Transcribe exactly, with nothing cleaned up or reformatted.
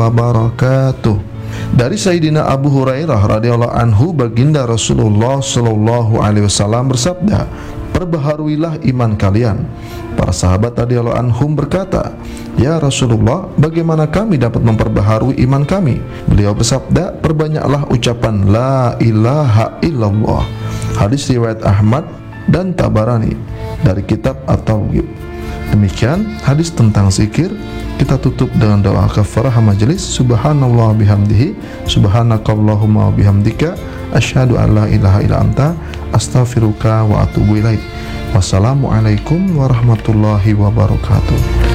wabarakatuh. Dari Sayyidina Abu Hurairah radhiyallahu anhu, baginda Rasulullah sallallahu alaihi wasallam bersabda, perbaharuilah iman kalian. Para sahabat radhiyallahu anhum berkata, ya Rasulullah, bagaimana kami dapat memperbaharui iman kami? Beliau bersabda, perbanyaklah ucapan la ilaha illallah. Hadis riwayat Ahmad dan Tabarani dari kitab At-Tauhid. Demikian hadis tentang zikir. Kita tutup dengan doa kafarah majelis. Subhanallah bihamdihi, subhanakallahumma bihamdika, asyhadu an la ilaha illa anta, astaghfiruka wa atubu ilaik. Wassalamualaikum warahmatullahi wabarakatuh.